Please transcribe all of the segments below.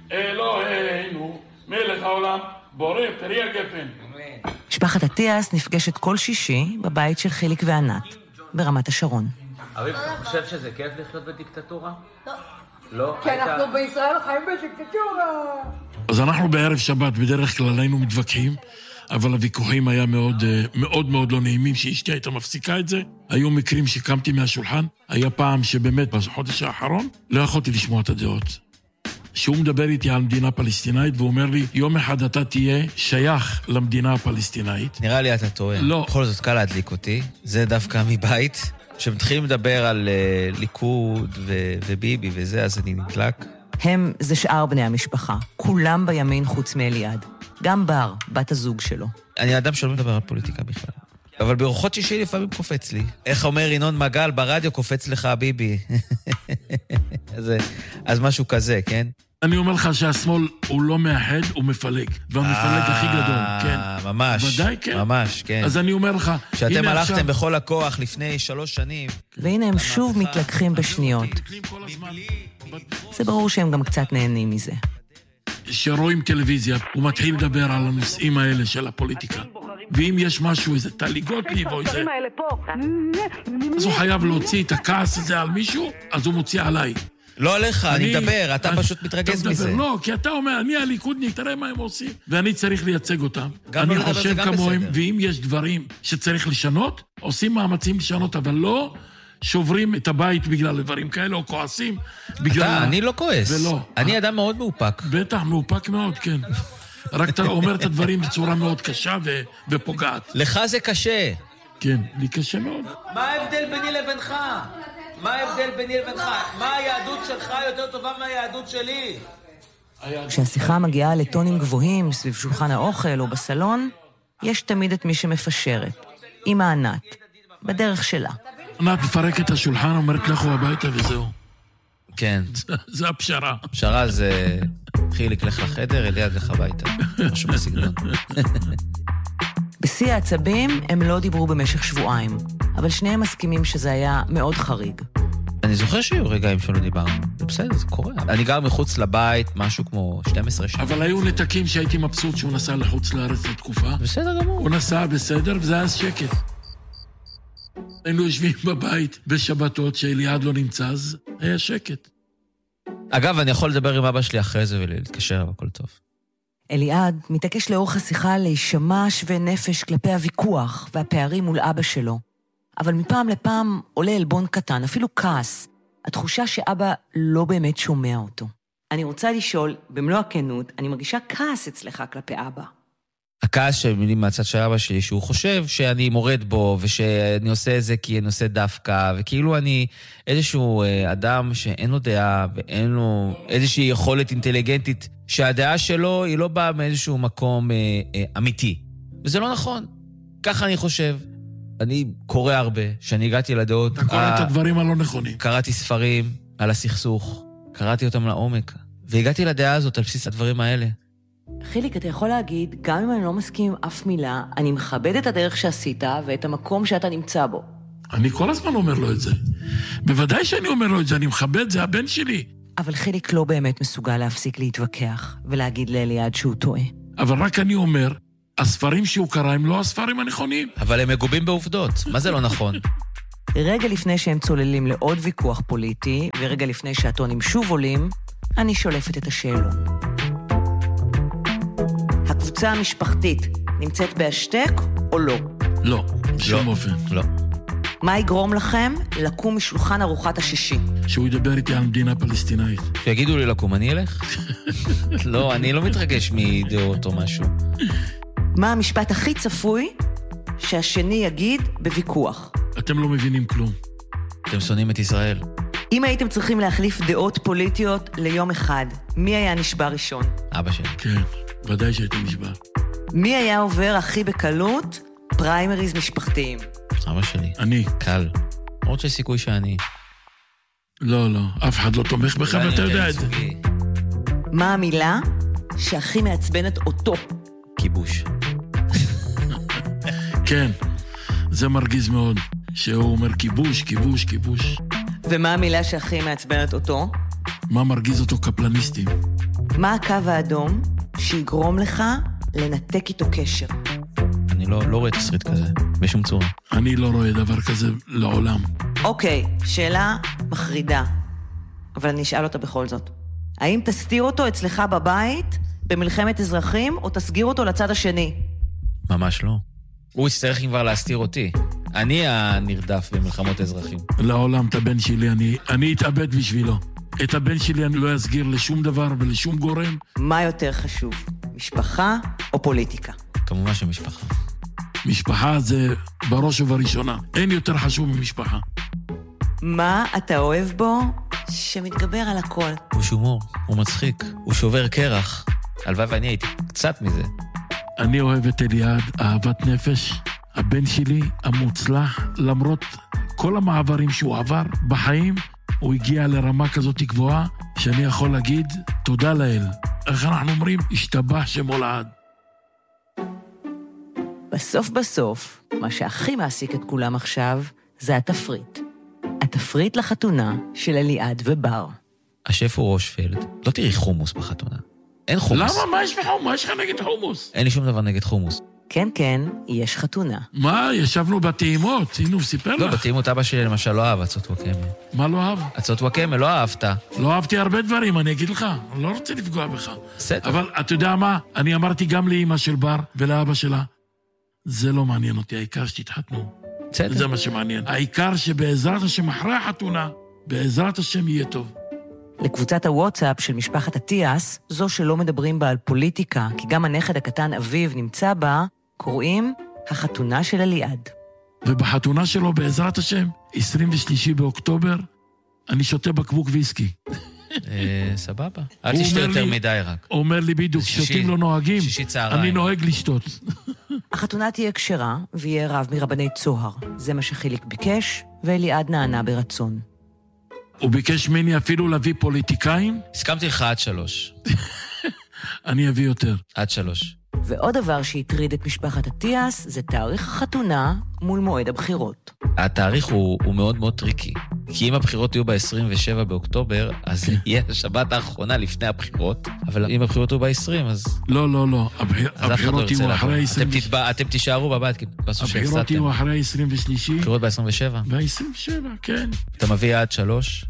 אלוהינו, מלך העולם, בורא פרי הגפן. משפחת אטיאס נפגשת כל שישי בבית של חיליק וענת, ברמת השרון. אביב, אתה חושב שזה כיף לחיות בדיקטטורה? לא. לא? כי אנחנו בישראל חיים בדיקטטורה. אז אנחנו בערב שבת בדרך כלל היינו מתווכחים, אבל הוויכוחים היה מאוד מאוד לא נעימים שאשתי הייתה מפסיקה את זה. היו מקרים שקמתי מהשולחן, היה פעם שבאמת בחודש האחרון לא יכולתי לשמוע את הדעות. שהוא מדבר איתי על מדינה פלסטינאית והוא אומר לי, יום אחד אתה תהיה שייך למדינה הפלסטינאית. נראה לי אתה טועה. לא. בכל זאת קל להדליק אותי, זה דווקא מבית. כשמתחילים לדבר על ליכוד וביבי וזה, אז אני נדלק. הם זה שאר בני המשפחה, כולם בימין חוץ מאליעד. גם בר, בת הזוג שלו. אני אדם שלא מדבר על פוליטיקה בכלל. אבל בארוחות שישי לפעמים קופץ לי. איך אומר ינון מגל ברדיו, קופץ לך ביבי. אז משהו כזה, כן? אני אומר לך שהשמאל הוא לא מאחד, הוא מפלג. והמפלג הכי גדול, כן. ממש. ודאי, כן. ממש, כן. אז אני אומר לך, שאתם הלכתם בכל הכוח לפני 3 שנים. והנה הם שוב מתלקחים בשניות. זה ברור שהם גם קצת נהנים מזה. שרואים טלוויזיה, הוא מתחיל לדבר על הנושאים האלה של הפוליטיקה. ואם יש משהו, איזה טלי גוטליב או איזה... אז הוא חייב להוציא את הכעס הזה על מישהו, אז הוא מוציא עליי. לא עליך, אני מדבר, אתה פשוט מתרגז מזה. לא, כי אתה אומר, אני הליכודניק, תראה מה הם עושים, ואני צריך לייצג אותם. אני חושב כמוהם, ואם יש דברים שצריך לשנות, עושים מאמצים לשנות, אבל לא שוברים את הבית בגלל דברים כאלה, או כועסים בגלל... אני לא כועס. אני אדם מאוד מאופק. בטח, מאופק מאוד, כן. רק אתה אומר את הדברים בצורה מאוד קשה ופוגעת. לך זה קשה. כן, לי קשה מאוד. מה ההבדל ביני לבינך? מה ההבדל ביני לבינך? מה היהדות שלך יותר טובה מהיהדות שלי? כשהשיחה מגיעה לטונים גבוהים סביב שולחן האוכל או בסלון, יש תמיד את מי שמפשרת. אמא ענת, בדרך שלה. ענת מפרק את השולחן, אומרת לכו הביתה וזהו. כן. זה הפשרה. הפשרה זה חיליק לך לחדר, אליעד לך הביתה. משהו בסגנון. בשיא העצבים הם לא דיברו במשך שבועיים, אבל שניהם מסכימים שזה היה מאוד חריג. אני זוכר שהיו רגעים שלא דיברנו. זה בסדר, זה קורה. אני גר מחוץ לבית, משהו כמו 12 שנים. אבל היו נתקים שהייתי מבסוט שהוא נסע לחוץ לארץ לתקופה. בסדר גמור. הוא נסע בסדר, וזה היה שקט. היינו יושבים בבית בשבתות שאליעד לא נמצא, אז היה שקט. אגב, אני יכול לדבר עם אבא שלי אחרי זה ולהתקשר, הכל טוב. אליעד מתעקש לאורך השיחה להישמע שווה נפש כלפי הוויכוח והפערים מול אבא שלו. אבל מפעם לפעם עולה אלבון קטן, אפילו כעס. התחושה שאבא לא באמת שומע אותו. אני רוצה לשאול, במלוא הכנות, אני מרגישה כעס אצלך כלפי אבא. הכעס שמילים מהצד של אבא שלי, שהוא חושב שאני מורד בו, ושאני עושה את זה כי אני עושה דווקא, וכאילו אני איזשהו אדם שאין לו דעה, ואין לו איזושהי יכולת אינטליגנטית, שהדעה שלו היא לא באה מאיזשהו מקום אמיתי. וזה לא נכון. ככה אני חושב. אני קורא הרבה, שאני הגעתי לדעות... אתה קורא את הדברים הלא נכונים. קראתי ספרים על הסכסוך, קראתי אותם לעומק, והגעתי לדעה הזאת על בסיס הדברים האלה. חיליק, אתה יכול להגיד, גם אם אני לא מסכים עם אף מילה, אני מכבד את הדרך שעשית ואת המקום שאתה נמצא בו. אני כל הזמן אומר לו את זה. בוודאי שאני אומר לו את זה, אני מכבד, זה הבן שלי. אבל חיליק לא באמת מסוגל להפסיק להתווכח ולהגיד לאליעד שהוא טועה. אבל רק אני אומר, הספרים שהוא קרא הם לא הספרים הנכונים. אבל הם מגובים בעובדות. מה זה לא נכון? רגע לפני שהם צוללים לעוד ויכוח פוליטי, ורגע לפני שהטונים שוב עולים, אני שולפת את השאלון. הקבוצה המשפחתית נמצאת בהשתק או לא? לא, בשום אופן. לא. מה יגרום לכם לקום משולחן ארוחת השישי? שהוא ידבר איתי על מדינה פלסטינאית. שיגידו לי לקום, אני אלך? לא, אני לא מתרגש מדעות או משהו. מה המשפט הכי צפוי שהשני יגיד בוויכוח? אתם לא מבינים כלום. אתם שונאים את ישראל. אם הייתם צריכים להחליף דעות פוליטיות ליום אחד, מי היה נשבע ראשון? אבא שלי. כן, ודאי שהייתי נשבע. מי היה עובר הכי בקלות פריימריז משפחתיים? אבא שלי. אני. קל. למרות שיש סיכוי שאני. לא, לא, אף אחד לא תומך בך ואתה יודע את זה. מה המילה שהכי מעצבנת אותו? כיבוש. כן, זה מרגיז מאוד, שהוא אומר כיבוש, כיבוש, כיבוש. ומה המילה שהכי מעצבנת אותו? מה מרגיז אותו? קפלניסטים. מה הקו האדום שיגרום לך לנתק איתו קשר? אני לא רואה תסריט כזה, בשום צורה. אני לא רואה דבר כזה לעולם. אוקיי, שאלה מחרידה, אבל אני אשאל אותה בכל זאת. האם תסתיר אותו אצלך בבית במלחמת אזרחים, או תסגיר אותו לצד השני? ממש לא. הוא יצטרך כבר להסתיר אותי. אני הנרדף במלחמות אזרחים. לעולם, את הבן שלי, אני אתאבד בשבילו. את הבן שלי אני לא אסגיר לשום דבר ולשום גורם. מה יותר חשוב, משפחה או פוליטיקה? כמובן שמשפחה. משפחה זה בראש ובראשונה. אין יותר חשוב ממשפחה. מה אתה אוהב בו שמתגבר על הכל? הוא שומור, הוא מצחיק, הוא שובר קרח. הלוואי ואני הייתי קצת מזה. אני אוהב את אליעד, אהבת נפש. הבן שלי המוצלח, למרות כל המעברים שהוא עבר בחיים, הוא הגיע לרמה כזאת גבוהה, שאני יכול להגיד תודה לאל. איך אנחנו אומרים? השתבח שמו לעד. בסוף, מה שהכי מעסיק את כולם עכשיו, זה התפריט. התפריט לחתונה של אליעד ובר. השף הוא רושפלד. לא תראי חומוס בחתונה. אין חומוס. למה? מה יש בחומוס? מה יש לך נגד חומוס? אין לי שום דבר נגד חומוס. כן, יש חתונה. מה? ישבנו בטעימות, הנה הוא סיפר לא, לך. בטעימות אבא שלי למשל לא אהב עצות וואקמה. מה לא אהב? עצות וואקמה, לא אהבת. לא אהבתי הרבה דברים, אני אגיד לך. אני לא רוצה לפגוע בך. בסדר. אבל אתה יודע מה? אני אמרתי גם לאמא של בר ולאבא שלה, זה לא מעניין אותי, העיקר שתתחתנו. בסדר. זה מה שמעניין. העיקר שבעזרת השם אחרי החתונה, בעזרת השם יהיה טוב. לקבוצת הוואטסאפ של משפחת אטיאס, זו שלא מדברים בה על פוליטיקה, כי גם הנכד הקטן אביב נמצא בה, קוראים החתונה של אליעד. ובחתונה שלו בעזרת השם, 23 באוקטובר, אני שותה בקבוק ויסקי. סבבה. אל תשתה יותר מדי רק. הוא אומר לי בדיוק, שותים לא נוהגים. שישי צהריים. אני נוהג לשתות. החתונה תהיה כשרה, ויהיה רב מרבני צוהר. זה מה שחיליק ביקש, ואליעד נענה ברצון. הוא ביקש ממני אפילו להביא פוליטיקאים. הסכמתי לך עד 3. אני אביא יותר. עד 3. ועוד דבר שהטריד את משפחת אטיאס, זה תאריך החתונה מול מועד הבחירות. התאריך הוא מאוד מאוד טריקי. כי אם הבחירות יהיו ב-27 באוקטובר, אז יהיה השבת האחרונה לפני הבחירות, אבל אם הבחירות יהיו ב-20, אז... לא. הבחירות יהיו אחרי 20... אתם תישארו בבית, כי בסוף שהפסדתם. הבחירות יהיו אחרי 23. הבחירות ב-27? ב-27, כן. אתה מביא עד 3?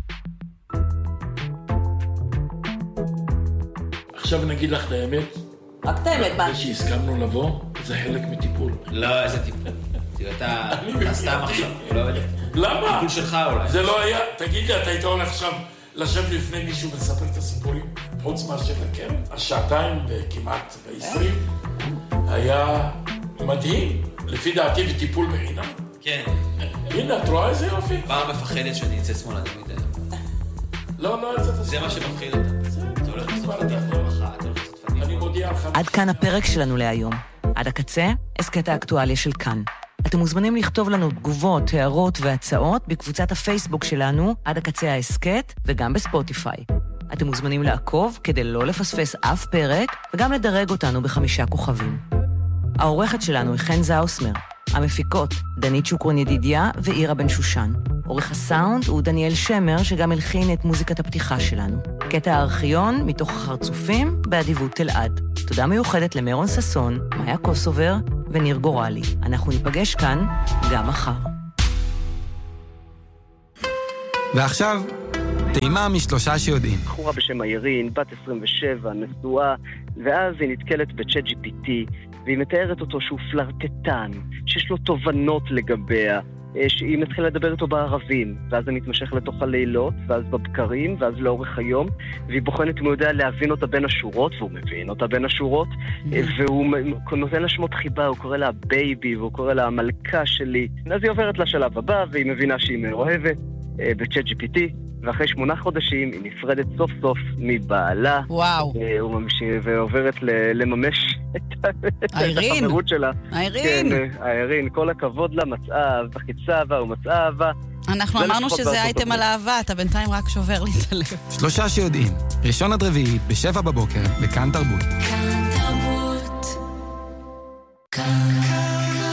עכשיו נגיד לך את האמת. רק את האמת, מה? זה שהסכמנו לבוא, זה חלק מטיפול. לא, איזה טיפול. אתה סתם עכשיו, לא יודע. למה? טיפול שלך אולי. זה לא היה, תגיד לי, אתה היית הולך עכשיו לשבת לפני מישהו ולספר את הסיפורים, חוץ מאשר לקרן? השעתיים וכמעט ב-20 היה מדהים, לפי דעתי וטיפול בחינם. כן. הנה, את רואה איזה יופי? פעם מפחדת שאני אצא שמאלה, אני יודע. לא יצאת. זה מה שמפחיד אותה. אתה הולך לעשות פתיח ברכה, אתה הולך לעשות פתיח. אני מודיע לך. עד כאן הפרק שלנו להיום. עד הקצה, הסקט האקטואליה של כאן. אתם מוזמנים לכתוב לנו תגובות, הערות והצעות בקבוצת הפייסבוק שלנו, עד הקצה ההסקט, וגם בספוטיפיי. אתם מוזמנים לעקוב כדי לא לפספס אף פרק, וגם לדרג אותנו ב5 כוכבים. העורכת שלנו היא חן זאוסמר. המפיקות, דנית שוקרון ידידיה ואירה בן שושן. עורך הסאונד הוא דניאל שמר, שגם הלחין את מוזיקת הפתיחה שלנו. קטע הארכיון מתוך החרצופים באדיבות תלעד. תודה מיוחדת למרון ססון, מאיה קוסובר וניר גורלי. אנחנו ניפגש כאן גם מחר. ועכשיו, טעימה משלושה שיודעים. בחורה בשם איירין, בת 27, נשואה, ואז היא נתקלת ב-ChatGPT, והיא מתארת אותו שהוא פלרטטן, שיש לו תובנות לגביה, שהיא מתחילה לדבר איתו בערבים, ואז זה מתמשך לתוך הלילות, ואז בבקרים, ואז לאורך היום, והיא בוחנת אם הוא יודע להבין אותה בין השורות, והוא מבין אותה בין השורות, והוא נותן לה שמות חיבה, הוא קורא לה בייבי, והוא קורא לה המלכה שלי. אז היא עוברת לשלב הבא, והיא מבינה שהיא מאוהבת ב-ChatGPT, ואחרי 8 חודשים היא נפרדת סוף סוף מבעלה. וואו. ועוברת לממש את החברות שלה. איירין. כן, איירין, כל הכבוד לה, מצאה וחיצה בה ומצאה בה. אנחנו אמרנו שזה אייטם על אהבה, אתה בינתיים רק שובר לי את הלב. שלושה שיודעים, ראשון עד רביעי, ב7 בבוקר, בכאן תרבות. כאן תרבות.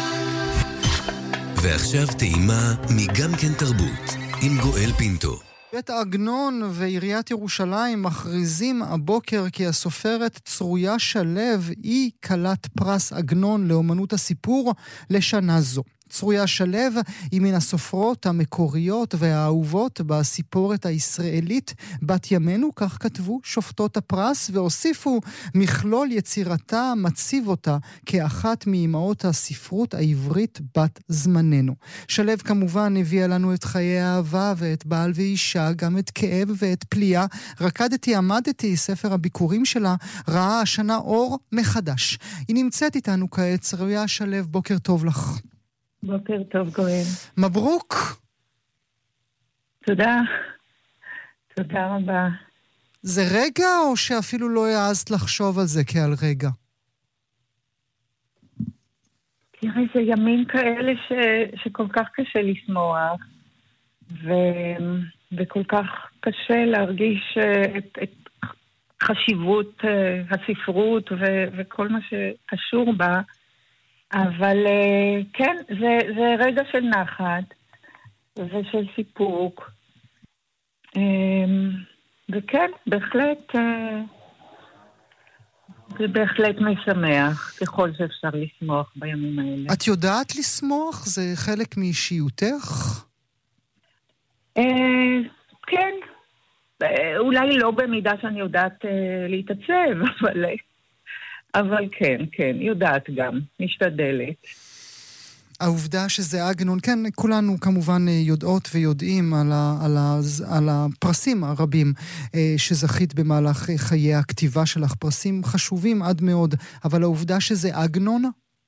ועכשיו טעימה מגם כן תרבות, עם גואל פינטו. בית העגנון ועיריית ירושלים מכריזים הבוקר כי הסופרת צרויה שלו היא כלת פרס עגנון לאומנות הסיפור לשנה זו. צרויה שלו היא מן הסופרות המקוריות והאהובות בסיפורת הישראלית בת ימינו, כך כתבו שופטות הפרס, והוסיפו מכלול יצירתה מציב אותה כאחת מאימהות הספרות העברית בת זמננו. שלו כמובן הביאה לנו את חיי האהבה ואת בעל ואישה, גם את כאב ואת פליאה. רקדתי עמדתי, ספר הביקורים שלה, ראה השנה אור מחדש. היא נמצאת איתנו כעת. צרויה שלו, בוקר טוב לך. בוקר טוב גואל. מברוק. תודה. תודה רבה. זה רגע או שאפילו לא העזת לחשוב על זה כעל רגע? תראה, זה ימים כאלה שכל כך קשה לשמוח, וכל כך קשה להרגיש את חשיבות הספרות וכל מה שקשור בה, אבל כן, זה רגע של נחת ושל סיפוק, וכן, בהחלט, זה בהחלט משמח, ככל שאפשר לשמוח בימים האלה. את יודעת לשמוח? זה חלק מאישיותך? כן, אולי לא במידה שאני יודעת להתעצב, אבל כן, יודעת גם, משתדלת. העובדה שזה עגנון, כן, כולנו כמובן יודעות ויודעים על הפרסים הרבים שזכית במהלך חיי הכתיבה שלך, פרסים חשובים עד מאוד, אבל העובדה שזה עגנון?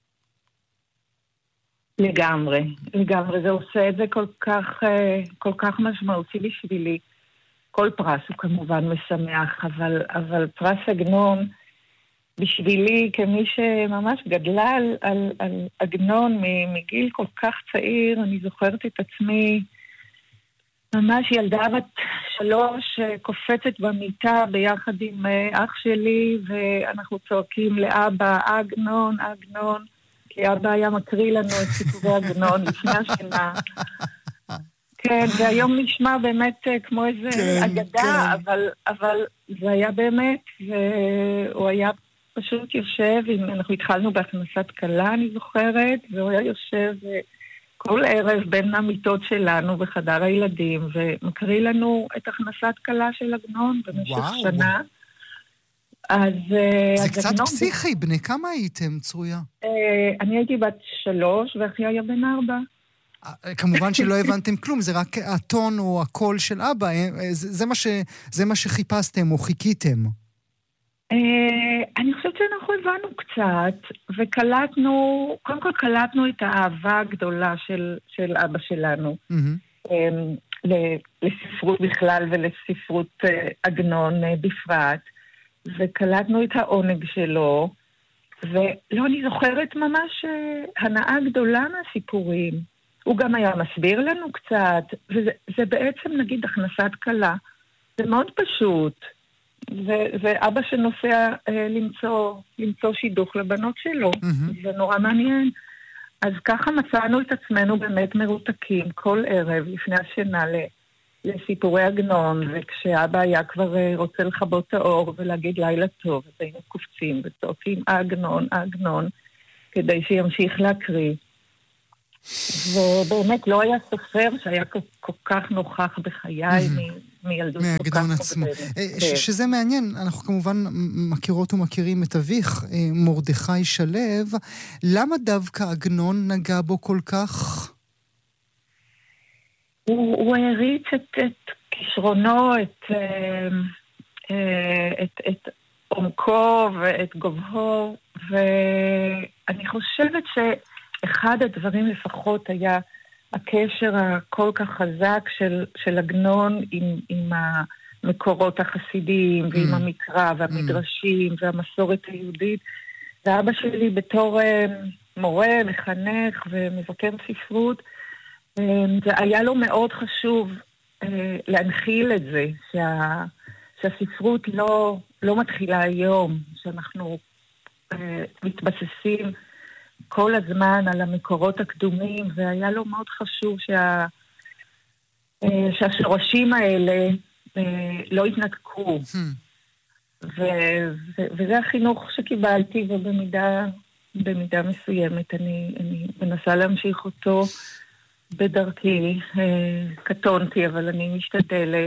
לגמרי, זה עושה את זה כל כך משמעותי בשבילי. כל פרס הוא כמובן משמח, אבל פרס עגנון, בשבילי, כמי שממש גדלה על עגנון מגיל כל כך צעיר, אני זוכרת את עצמי ממש ילדה בת 3 קופצת במיטה ביחד עם אח שלי, ואנחנו צועקים לאבא, עגנון, כי אבא היה מקריא לנו את סיפורי עגנון לפני השינה. כן, והיום נשמע באמת כמו איזה אגדה, אבל זה היה באמת, והוא היה פשוט יושב, אנחנו התחלנו בהכנסת קלה, אני זוכרת, והוא היה יושב כל ערב בין המיטות שלנו בחדר הילדים, ומקריא לנו את הכנסת קלה של עגנון במשך שנה. זה קצת פסיכי, בני כמה הייתם, צרויה? אני הייתי בת 3, ואחי היה בן 4. כמובן שלא הבנתם כלום, זה רק הטון או הקול של אבא, זה מה שחיפשתם או חיכיתם. אני חושבת שאנחנו הבנו קצת, וקלטנו, קודם כל קלטנו את האהבה הגדולה של אבא שלנו, לספרות בכלל ולספרות עגנון בפרט, וקלטנו את העונג שלו, ולא, אני זוכרת ממש הנאה גדולה מהסיפורים. הוא גם היה מסביר לנו קצת, וזה בעצם נגיד הכנסת קלה, זה מאוד פשוט. ואבא שנוסע למצוא שידוך לבנות שלו. זה נורא מעניין. אז ככה מצאנו את עצמנו באמת מרותקים כל ערב לפני השינה לסיפורי עגנון, וכשאבא היה כבר רוצה לכבות את האור ולהגיד לילה טוב, אז היינו קופצים וצועקים עגנון, כדי שימשיך להקריא. ובאמת לא היה סופר שהיה כל כך נוכח בחיי מילדות כל כך מוקדמת. שזה מעניין, אנחנו כמובן מכירות ומכירים את אביך, מרדכי שלו. למה דווקא עגנון נגע בו כל כך? הוא הריץ את כישרונו, את עומקו ואת גובהו, ואני חושבת אחד הדברים לפחות היה הקשר הכל כך חזק של עגנון עם המקורות החסידיים ועם המקרא והמדרשים והמסורת היהודית. ואבא שלי בתור מורה, מחנך ומבקר ספרות, זה היה לו מאוד חשוב להנחיל את זה, שהספרות לא מתחילה היום, שאנחנו מתבססים כל הזמן על המקורות הקדומים, והיה לו מאוד חשוב שהשורשים האלה לא התנתקו. וזה החינוך שקיבלתי, ובמידה מסוימת אני מנסה להמשיך אותו בדרכי. קטונתי, אבל אני משתדלת.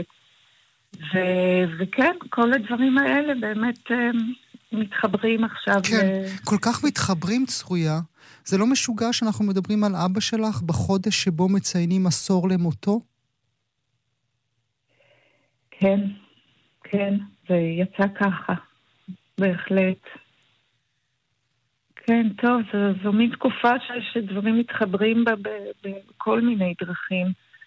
וכן, כל הדברים האלה באמת מתחברים עכשיו. כן, כל כך מתחברים, צרויה. זה לא משוגע שאנחנו מדברים על אבא שלך בחודש שבו מציינים עשור למותו? כן, כן, זה יצא ככה, בהחלט. כן, טוב, זו מין תקופה שדברים מתחברים בה בכל מיני דרכים,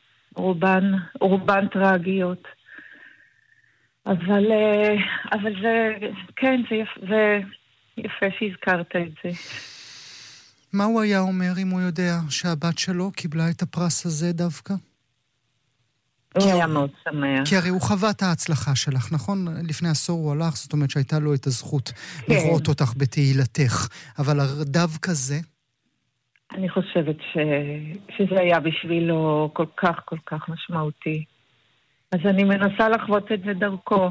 רובן טרגיות. אבל זה, כן, זה יפה שהזכרת את זה. מה הוא היה אומר אם הוא יודע שהבת שלו קיבלה את הפרס הזה דווקא? הוא היה מאוד שמח. כי הרי הוא חווה את ההצלחה שלך, נכון? לפני עשור הוא הלך, זאת אומרת שהייתה לו את הזכות לראות אותך בתהילתך. אבל דווקא זה? אני חושבת שזה היה בשבילו כל כך, כל כך משמעותי. אז אני מנסה לחוות את זה דרכו.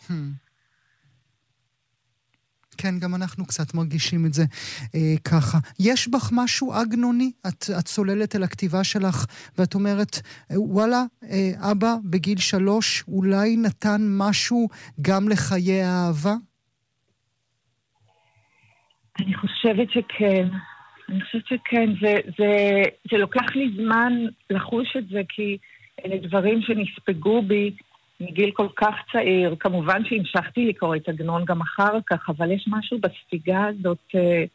כן, גם אנחנו קצת מרגישים את זה ככה. יש בך משהו אגנוני? את צוללת אל הכתיבה שלך, ואת אומרת, וואלה, אבא בגיל 3 אולי נתן משהו גם לחיי האהבה? אני חושבת שכן. זה לוקח לי זמן לחוש את זה, כי אלה דברים שנספגו בי מגיל כל כך צעיר. כמובן שהמשכתי לקרוא את עגנון גם אחר כך, אבל יש משהו בספיגה הזאת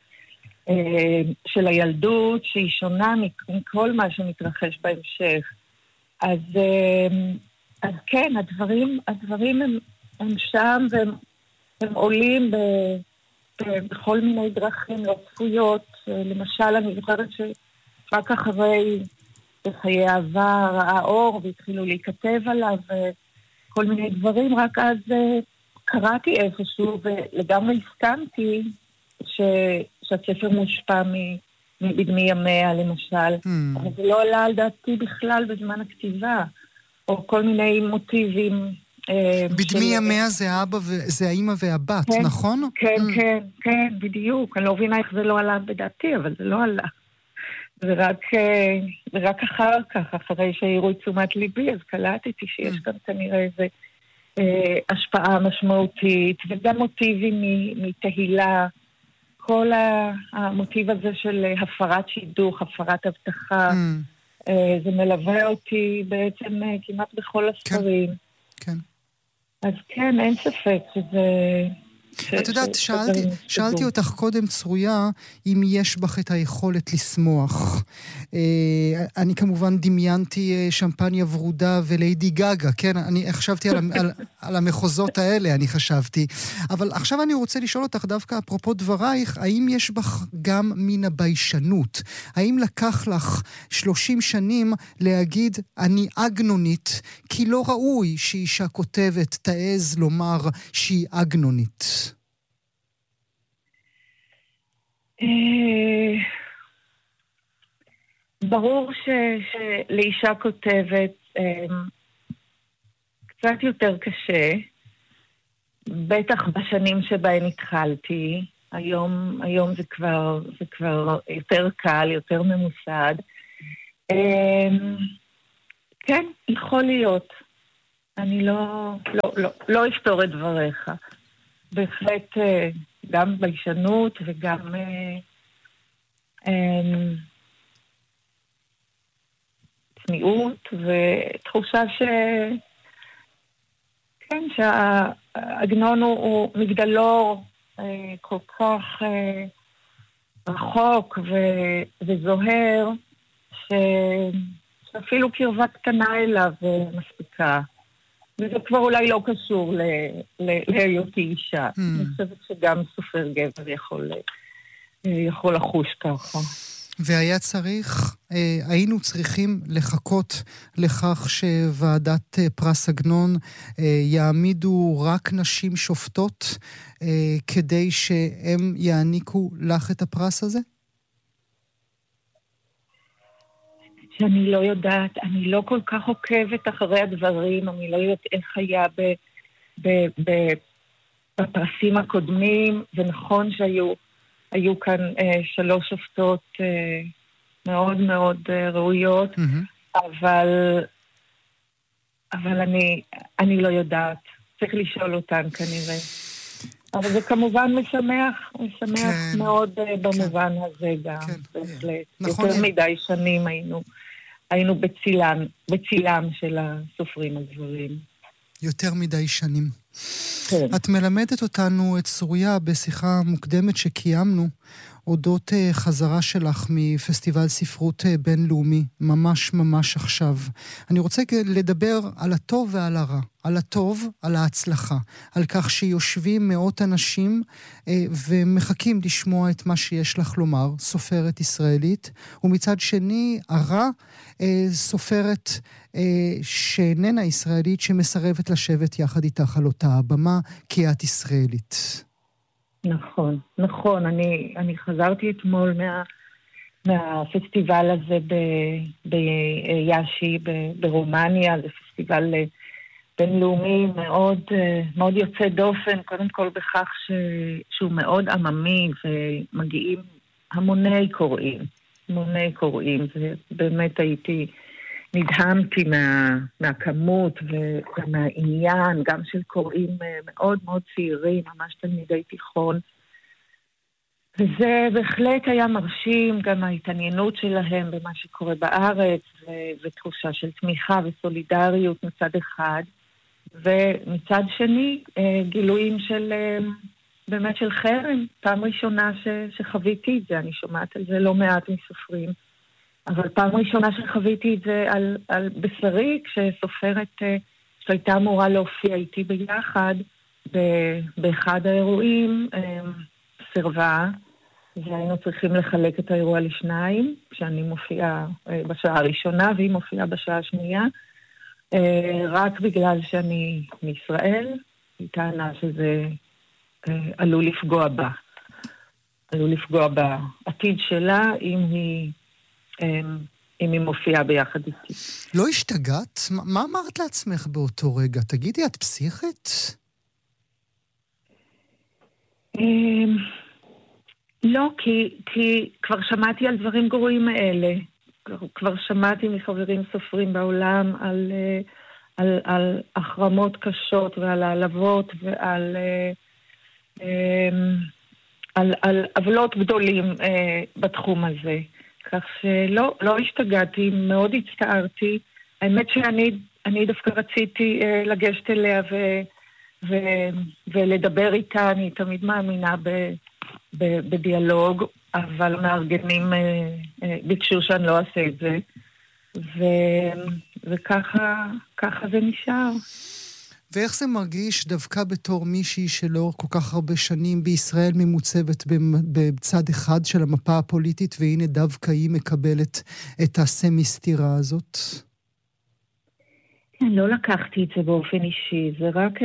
של הילדות שהיא שונה מכל מה שמתרחש בהמשך. אז כן, הדברים הם שם, והם עולים בכל מיני דרכים לא צפויות. למשל, אני זוכרת שרק אחרי בחיי העבר ראה אור והתחילו להיכתב עליו כל מיני דברים, רק אז קראתי איפשהו ולגמרי הסכמתי שהספר מושפע מבדמי ימיה למשל, אבל זה לא עלה על דעתי בכלל בזמן הכתיבה, או כל מיני מוטיבים. בדמי ימיה זה האמא והבת, נכון? כן, בדיוק. אני לא מבינה איך זה לא עלה בדעתי, אבל זה לא עלה. ורק אחר כך, אחרי שהעירו את תשומת ליבי, אז קלטתי שיש גם כנראה איזו השפעה משמעותית, וגם מוטיבים מתהילה, כל המוטיב הזה של הפרת שידוך, הפרת הבטחה, זה מלווה אותי בעצם כמעט בכל הספרים. כן. אז כן, אין ספק שזה... את יודעת, שאלתי אותך קודם, צרויה, אם יש בך את היכולת לשמוח. אני כמובן דמיינתי שמפניה ורודה וליידי גגה, כן? אני חשבתי על המחוזות האלה, אני חשבתי. אבל עכשיו אני רוצה לשאול אותך דווקא, אפרופו דברייך, האם יש בך גם מן הביישנות? האם לקח לך 30 שנים להגיד, אני אגנונית, כי לא ראוי שאישה כותבת תעז לומר שהיא אגנונית? ברור שלאישה כותבת קצת יותר קשה, בטח בשנים שבהן התחלתי. היום זה כבר יותר קל, יותר ממוסד. כן, יכול להיות. אני לא אפתור את דבריך. בהחלט גם ביישנות וגם צניעות ותחושה כן, שהעגנון הוא מגדלור כל כך רחוק וזוהר, שאפילו קרבה קטנה אליו מספיקה. וזה כבר אולי לא קשור להיותי אישה. אני חושבת שגם סופר גבר יכול לחוש ככה. והיה צריך, היינו צריכים לחכות לכך שוועדת פרס עגנון יעמידו רק נשים שופטות כדי שהם יעניקו לך את הפרס הזה? שאני לא יודעת, אני לא כל כך עוקבת אחרי הדברים, אני לא יודעת איך היה בפרסים הקודמים, ונכון שהיו כאן 3 שופטות מאוד מאוד ראויות, אבל אני לא יודעת, צריך לשאול אותן כנראה. אבל זה כמובן משמח מאוד במובן הזה גם, בהחלט. יותר מדי שנים היינו בצילם של הסופרים הגברים. יותר מדי שנים. את מלמדת אותנו את צרויה בשיחה מוקדמת שקיימנו, אודות חזרה שלך מפסטיבל ספרות בינלאומי, ממש ממש עכשיו. אני רוצה לדבר על הטוב ועל הרע. על הטוב, על ההצלחה. על כך שיושבים מאות אנשים ומחכים לשמוע את מה שיש לך לומר, סופרת ישראלית. ומצד שני, הרע, סופרת שאיננה ישראלית, שמסרבת לשבת יחד איתך על אותה הבמה, כי את ישראלית. נכון. אני חזרתי אתמול מהפסטיבל הזה ביאשי, ברומניה. זה פסטיבל בינלאומי מאוד, מאוד יוצא דופן, קודם כל בכך שהוא מאוד עממי, ומגיעים המוני קוראים. ובאמת נדהמתי מהכמות ומהעניין, גם של קוראים מאוד מאוד צעירים, ממש תלמידי תיכון. וזה בהחלט היה מרשים, גם ההתעניינות שלהם במה שקורה בארץ, ותחושה של תמיכה וסולידריות מצד אחד, ומצד שני גילויים של באמת של חרם, פעם ראשונה שחוויתי את זה, אני שומעת על זה לא מעט מסופרים, אבל פעם ראשונה שחוויתי את זה על בשרי, כשסופרת שהייתה אמורה להופיע איתי ביחד באחד האירועים, סרבה, והיינו צריכים לחלק את האירוע לשניים, כשאני מופיעה בשעה הראשונה והיא מופיעה בשעה השנייה, רק בגלל שאני מישראל, היא טענה שזה עלול לפגוע בעתיד שלה אם היא מופיעה ביחד איתי. לא השתגעת? מה אמרת לעצמך באותו רגע? תגידי, את פסיכית? לא, כי כבר שמעתי על דברים גרועים מאלה. כבר שמעתי מחברים סופרים בעולם על החרמות קשות ועל העלבות ועל על עוולות גדולים בתחום הזה. כך שלא השתגעתי, מאוד הצטערתי. האמת שאני דווקא רציתי לגשת אליה ולדבר איתה, אני תמיד מאמינה בדיאלוג, אבל המארגנים ביקשו שאני לא אעשה את זה. וככה זה נשאר. ואיך זה מרגיש דווקא בתור מישהי שלא כל כך הרבה שנים בישראל ממוצבת בצד אחד של המפה הפוליטית, והנה דווקא היא מקבלת את הסמי-סתירה הזאת? כן, לא לקחתי את זה באופן אישי, זה רק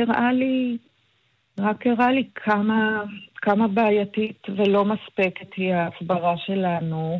הראה לי כמה בעייתית ולא מספקת היא ההסברה שלנו,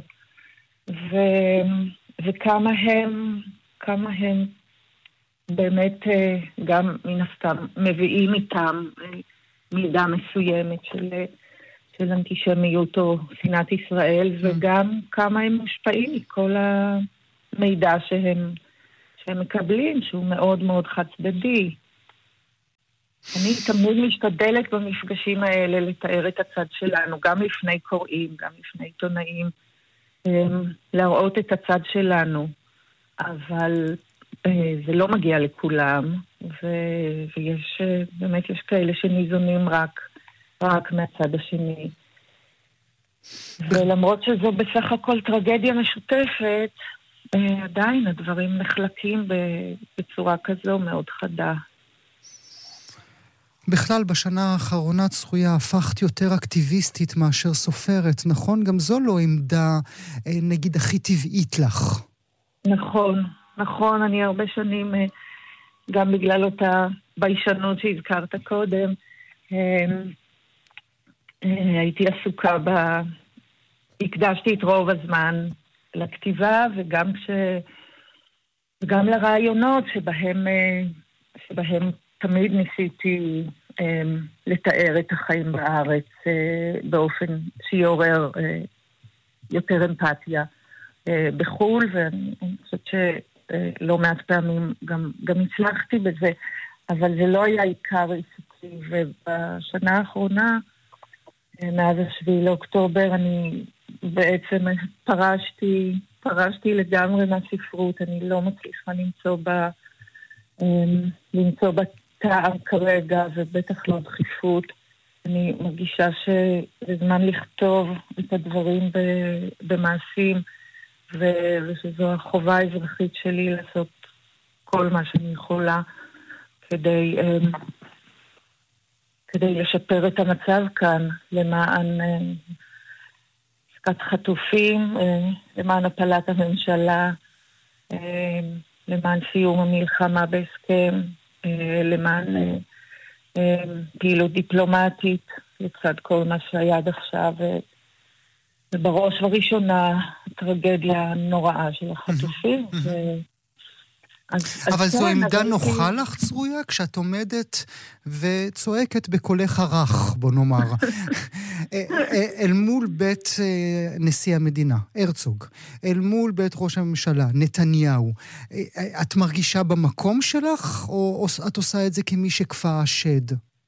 וכמה הם באמת גם מן הסתם מביאים איתם מידה מסוימת של אנטישמיות או שנאת ישראל, וגם כמה הם מושפעים מכל המידע שהם מקבלים, שהוא מאוד מאוד חד צדדי. אני תמיד משתדלת במפגשים האלה לתאר את הצד שלנו, גם לפני קוראים, גם לפני עיתונאים, להראות את הצד שלנו, אבל זה לא מגיע לכולם, ויש באמת יש כאלה שניזונים רק מהצד השני. ולמרות שזו בסך הכל טרגדיה משותפת, עדיין הדברים נחלקים בצורה כזו מאוד חדה. בכלל, בשנה האחרונה צרויה הפכת יותר אקטיביסטית מאשר סופרת, נכון? גם זו לא עמדה, נגיד, הכי טבעית לך. נכון, אני הרבה שנים, גם בגלל אותה ביישנות שהזכרת קודם, הייתי עסוקה הקדשתי את רוב הזמן לכתיבה וגם לרעיונות שבהם תמיד ניסיתי לתאר את החיים בארץ באופן שיעורר יותר אמפתיה בחול, ואני חושבת שלא מעט פעמים גם הצלחתי בזה, אבל זה לא היה עיקר עיסוקי, ובשנה האחרונה, מאז 7 לאוקטובר, אני בעצם פרשתי לגמרי מהספרות, אני לא מצליחה למצוא בה טעם כרגע, ובטח לא דחיפות. אני מרגישה שזה זמן לכתוב את הדברים במעשים, ושזו החובה האזרחית שלי לעשות כל מה שאני יכולה כדי לשפר את המצב כאן, למען עסקת חטופים, למען הפלת הממשלה, למען סיום המלחמה בהסכם, למען פעילות דיפלומטית לצד כל מה שהיה עד עכשיו, ובראש וראשונה הטרגדיה הנוראה של החטופים. אבל זו עמדה נוחה לך, צרויה, כשאת עומדת וצועקת בקולך הרך, בוא נאמר, אל מול בית נשיא המדינה, הרצוג, אל מול בית ראש הממשלה, נתניהו, את מרגישה במקום שלך, או את עושה את זה כמי שכפה השד?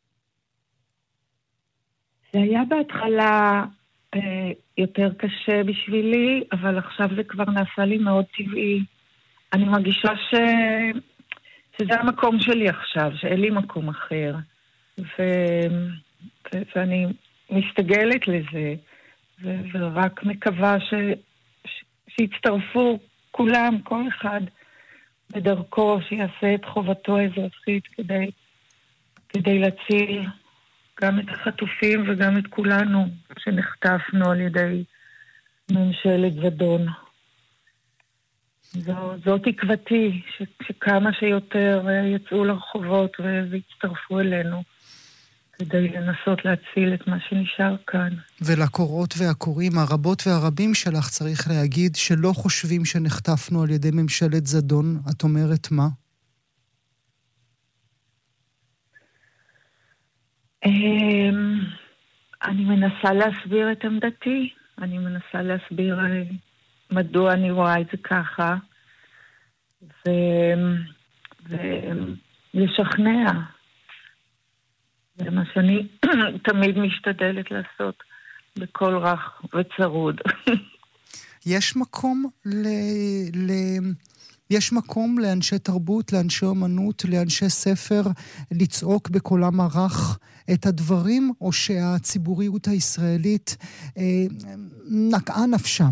זה היה בהתחלה יותר קשה בשבילי, אבל עכשיו זה כבר נעשה לי מאוד טבעי. אני מרגישה שזה המקום שלי עכשיו, שאין לי מקום אחר. ואני מסתגלת לזה, ורק מקווה שיצטרפו כולם, כל אחד בדרכו, שיעשה את חובתו האזרחית כדי להציל גם את החטופים וגם את כולנו, שנחטפנו על ידי ממשלת זדון. זו תקוותי, שכמה שיותר יצאו לרחובות ויצטרפו אלינו, כדי לנסות להציל את מה שנשאר כאן. ולקורות והקוראים הרבות והרבים שלך צריך להגיד שלא חושבים שנחטפנו על ידי ממשלת זדון. את אומרת מה? אני מנסה להסביר את עמדתי, אני מנסה להסביר מדוע אני רואה את זה ככה, ולשכנע. זה מה שאני תמיד משתדלת לעשות בכל רך וצרוד. יש מקום לאנשי תרבות, לאנשי אומנות, לאנשי ספר, לצעוק בקולם הרך את הדברים, או שהציבוריות הישראלית נקעה נפשם?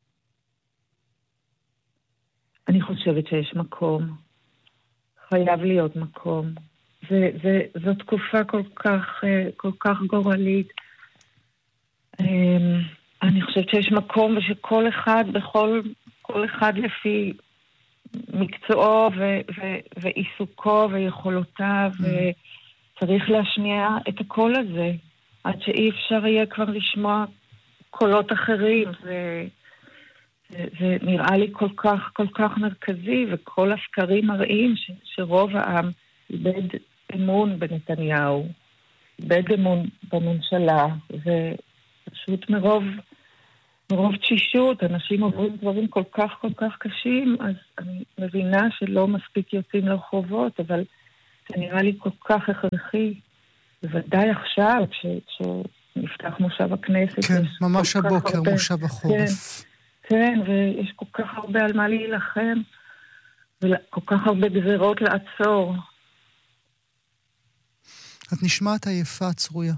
אני חושבת שיש מקום. חייב להיות מקום. זו תקופה כל כך גורלית. אני חושבת שיש מקום, ושכל אחד, כל אחד לפי מקצועו ועיסוקו ויכולותיו, וצריך להשמיע את הקול הזה, עד שאי אפשר יהיה כבר לשמוע קולות אחרים, זה נראה לי כל כך מרכזי, וכל הסקרים מראים שרוב העם איבד אמון בנתניהו, איבד אמון בממשלה, ופשוט מרוב תשישות, אנשים עוברים דברים כל כך קשים, אז אני מבינה שלא מספיק יוצאים לרחובות, אבל זה נראה לי כל כך הכרחי, בוודאי עכשיו, כשנפתח מושב הכנסת. כן, ממש הבוקר, מושב החורף. כן, ויש כל כך הרבה על מה להילחם, וכל כך הרבה גזירות לעצור. את נשמעת עייפה, צרויה.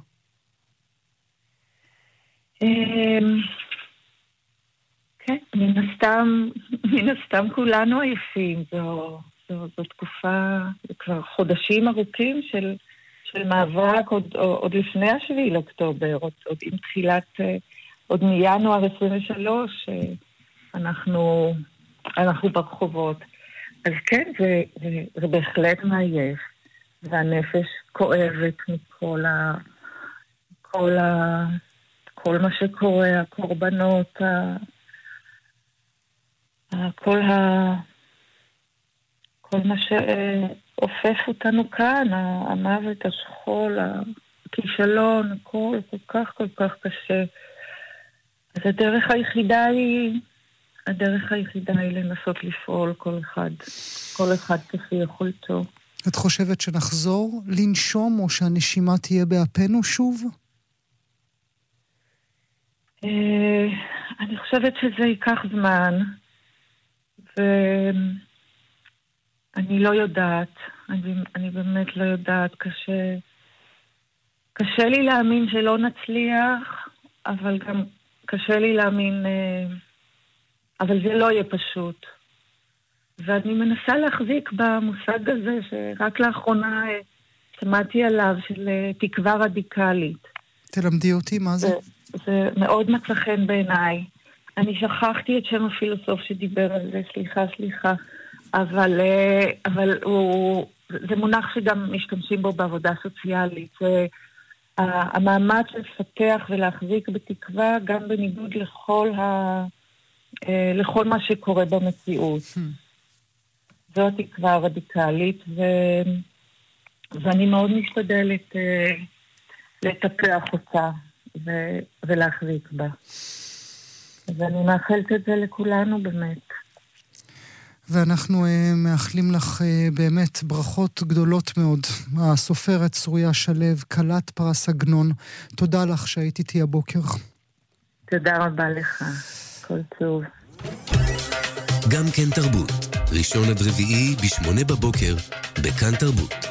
כן, מן הסתם כולנו עייפים. זו תקופה, כבר חודשים ארוכים של מאבק, עוד לפני 7 לאוקטובר, עוד עם תחילת, עוד מינואר 23, אנחנו ברחובות. אז כן, זה בהחלט מעייף, והנפש כואבת מכל כל מה שקורה, הקורבנות, כל מה שאופף אותנו כאן, המוות, השכול, הכישלון, הכל כל כך כל כך קשה. אז הדרך היחידה היא לנסות לפעול כל אחד כפי יכולתו. את חושבת שנחזור לנשום או שהנשימה תהיה באפנו שוב? אני חושבת שזה ייקח זמן, ואני לא יודעת, אני באמת לא יודעת, קשה לי להאמין שלא נצליח, אבל גם קשה לי להאמין, אבל זה לא יהיה פשוט. ואני מנסה להחזיק במושג הזה שרק לאחרונה שמעתי עליו, של תקווה רדיקלית. תלמדי אותי מה זה? זה מאוד מצא חן בעיניי. אני שכחתי את שם הפילוסוף שדיבר על זה, סליחה. אבל זה מונח שגם משתמשים בו בעבודה סוציאלית. המאמץ לפתח ולהחזיק בתקווה גם בניגוד לכל מה שקורה במציאות. זו התקווה הרדיקלית, ואני מאוד משתדלת לטפח אותה ולהחזיק בה. ואני מאחלת את זה לכולנו באמת. ואנחנו מאחלים לך באמת ברכות גדולות מאוד. הסופרת צרויה שלו, כלת פרס עגנון. תודה לך שהיית איתי הבוקר. תודה רבה לך. כל טוב. גם כן תרבות. ראשון עד רביעי ב8 בבוקר, בכאן תרבות.